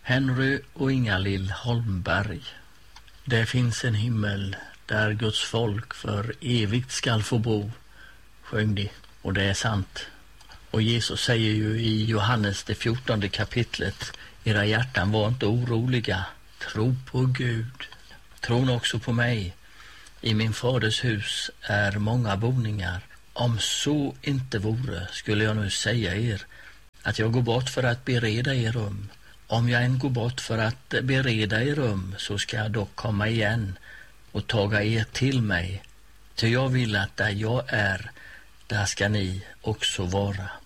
Henry och Inga-Lill Holmberg. Det finns en himmel där Guds folk för evigt skall få bo, sjöng de, och det är sant. Och Jesus säger ju i Johannes det 14:e kapitlet: era hjärtan var inte oroliga, tro på Gud. Tron också på mig. I min faders hus är många boningar. Om så inte vore skulle jag nu säga er att jag går bort för att bereda er rum. Om jag än går bort för att bereda er rum, så ska jag dock komma igen och taga er till mig. Ty jag vill att där jag är, där ska ni också vara.